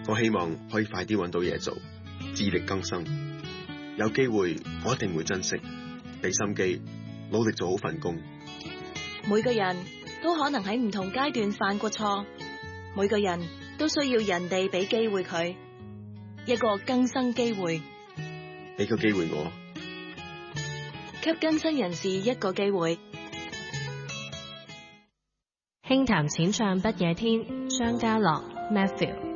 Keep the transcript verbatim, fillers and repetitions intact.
我希望可以快啲揾到嘢做，自力更生。有機會我一定會珍惜，俾心機，努力做好份工。 每個人都可能喺唔同階段犯過錯，每個人都需要人哋俾機會佢，一個更生機會。 俾個機會我， 給更生人士一個機會。 輕談淺唱不夜天，商家樂 Matthew。